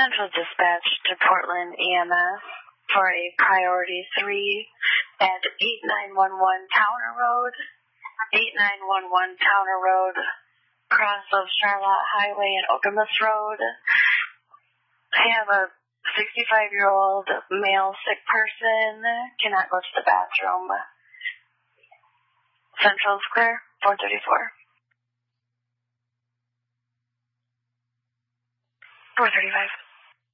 Central Dispatch to Portland EMS for a priority 3 at 8911 Towner Road. 8911 Towner Road, cross of Charlotte Highway and Okemos Road. I have a 65-year-old male sick person, cannot go to the bathroom. Central Square, 434. 435.